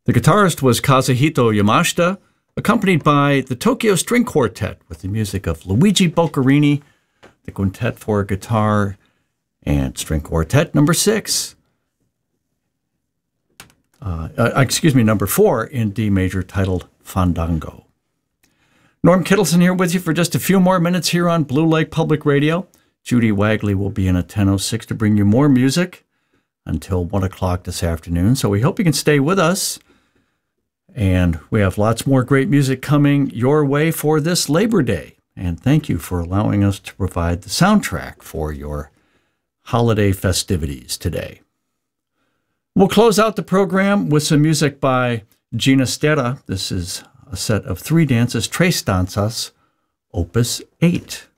The guitarist was Kazuhito Yamashita, accompanied by the Tokyo String Quartet with the music of Luigi Boccherini, the Quintet for Guitar and String Quartet number 6. Number 4 in D major, titled Fandango. Norm Kittleson here with you for just a few more minutes here on Blue Lake Public Radio. Judy Wagley will be in at 10:06 to bring you more music until 1 o'clock this afternoon. So we hope you can stay with us. And we have lots more great music coming your way for this Labor Day. And thank you for allowing us to provide the soundtrack for your holiday festivities today. We'll close out the program with some music by Ginastera. This is a set of 3 dances, Tres Danzas, Opus 8.